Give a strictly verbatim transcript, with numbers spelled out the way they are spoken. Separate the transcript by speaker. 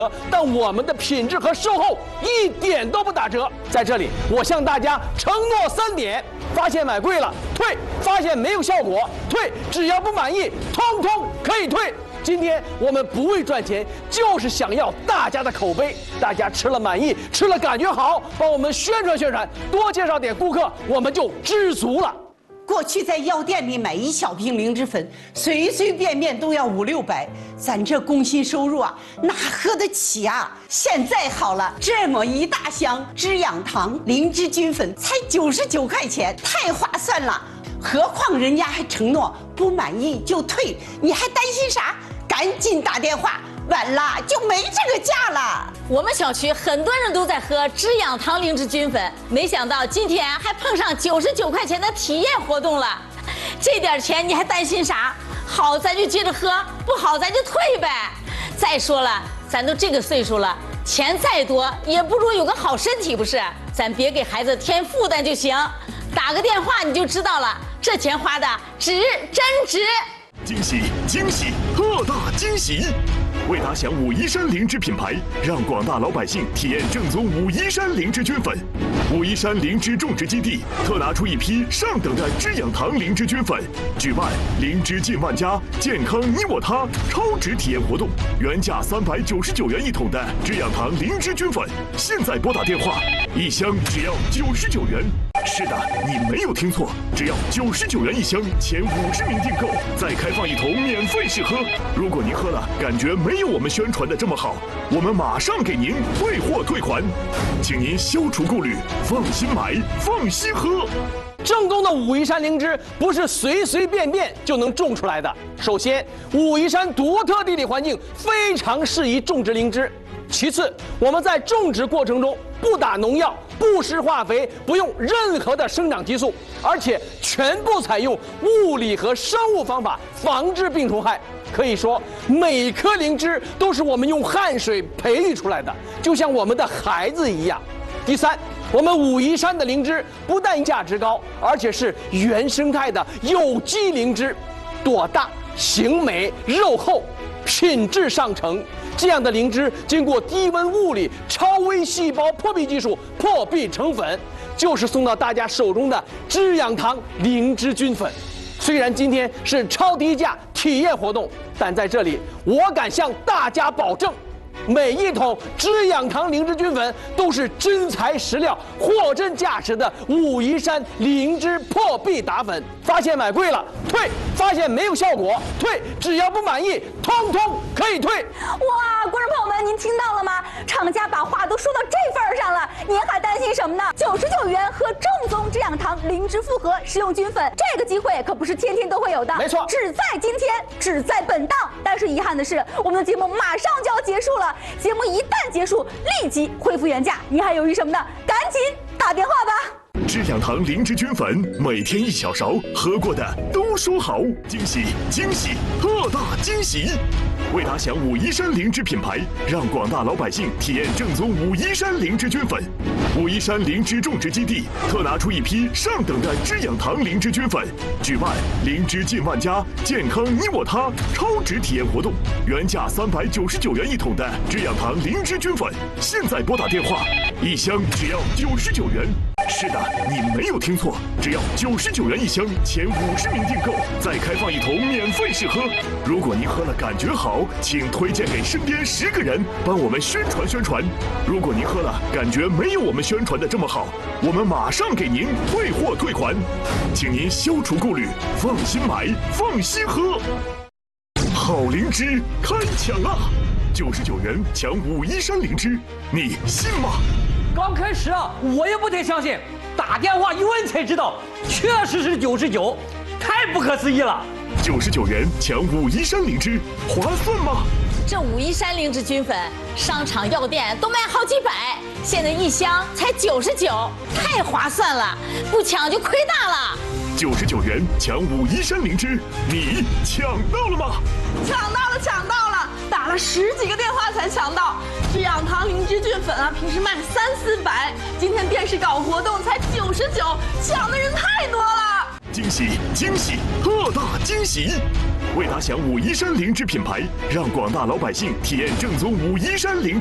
Speaker 1: 但我们的品质和售后一点都不打折。在这里，我向大家承诺三点：发现买贵了退，发现没有效果退，只要不满意，通通可以退。今天我们不为赚钱，就是想要大家的口碑。大家吃了满意，吃了感觉好，帮我们宣传宣传，多介绍点顾客，我们就知足了。
Speaker 2: 过去在药店里买一小瓶灵芝粉，随随便便都要五六百，咱这工薪收入啊，哪喝得起啊？现在好了，这么一大箱滋养堂灵芝菌粉才九十九块钱，太划算了。何况人家还承诺不满意就退，你还担心啥？赶紧打电话。 晚了就没这个价了。
Speaker 3: 我们小区很多人都在喝滋养堂灵芝菌粉，没想到今天还碰上九十九块钱的体验活动了。这点钱你还担心啥？好咱就接着喝，不好咱就退呗。再说了，咱都这个岁数了，钱再多也不如有个好身体，不是？咱别给孩子添负担就行。打个电话你就知道了，这钱花的值，真值。
Speaker 4: 惊喜惊喜，特大惊喜！ 为打响武夷山灵芝品牌，让广大老百姓体验正宗武夷山灵芝菌粉。武夷山灵芝种植基地特拿出一批上等的滋养堂灵芝菌粉，举办灵芝进万家，健康你我他超值体验活动。原价三百九十九元一桶的滋养堂灵芝菌粉，现在拨打电话，一箱只要九十九元。是的，你没有听错，只要九十九元一箱，前五十名订购再开放一桶免费试喝。如果您喝了感觉没有我们宣传的这么好，我们马上给您退货退款，请您消除顾虑，放心买，放心喝。
Speaker 1: 正宗的武夷山灵芝不是随随便便就能种出来的。首先，武夷山独特地理环境非常适宜种植灵芝。其次，我们在种植过程中不打农药、不施化肥，不用任何的生长激素，而且全部采用物理和生物方法防治病虫害。可以说，每一颗灵芝都是我们用汗水培育出来的，就像我们的孩子一样。第三，我们武夷山的灵芝不但价值高，而且是原生态的有机灵芝，朵大、形美、肉厚，品质上乘。这样的灵芝经过低温物理、超微细胞破壁技术破壁成粉，就是送到大家手中的滋养堂灵芝菌粉。虽然今天是超低价体验活动，但在这里我敢向大家保证，每一桶滋养堂灵芝菌粉都是真材实料、货真价实的武夷山灵芝破壁打粉。发现买贵了退，发现没有效果退，只要不满意，通通可以退。
Speaker 5: 哇，观众朋友们，您听到了吗？厂家把话都说到这份儿上了，您还担心什么呢？九十九元喝正宗滋养堂灵芝复合食用菌粉，这个机会可不是天天都会有的，
Speaker 1: 没错，
Speaker 5: 只在今天，只在本档。但是遗憾的是，我们的节目马上就要结束了。节目一旦结束，立即恢复原价。您还犹豫什么呢？赶紧打电话吧！
Speaker 4: 滋养堂灵芝菌粉，每天一小勺，喝过的都说好。惊喜惊喜，特大惊喜！为打响武夷山灵芝品牌，让广大老百姓体验正宗武夷山灵芝菌粉。武夷山灵芝种植基地特拿出一批上等的滋养堂灵芝菌粉，举办灵芝进万家，健康你我他超值体验活动。原价三百九十九元一桶的滋养堂灵芝菌粉，现在拨打电话，一箱只要九十九元。是的，你没有听错，只要九十九元一箱，前五十名订购再开放一桶免费试喝。如果您喝了感觉好，请推荐给身边十个人，帮我们宣传宣传。如果您喝了感觉没有我们宣传的这么好，我们马上给您退货退款，请您消除顾虑，放心买，放心喝。好灵芝开抢啊！九十九元抢武夷山灵芝，你信吗？
Speaker 6: 刚开始啊，我也不太相信，打电话一问才知道，确实是九十九，太不可思议了。
Speaker 4: 九十九元抢武夷山灵芝，划算吗？
Speaker 3: 这武夷山灵芝菌粉，商场药店都卖好几百，现在一箱才九十九，太划算了，不抢就亏大了。
Speaker 4: 九十九元抢武夷山灵芝，你抢到了吗？
Speaker 7: 抢到了，抢到了！打了十几个电话才抢到。滋养堂灵芝菌粉啊，平时卖三四百，今天电视搞活动才九十九，抢的人太多了。
Speaker 4: 惊喜惊喜特大惊喜！为打响武夷山灵芝品牌，让广大老百姓体验正宗武夷山灵。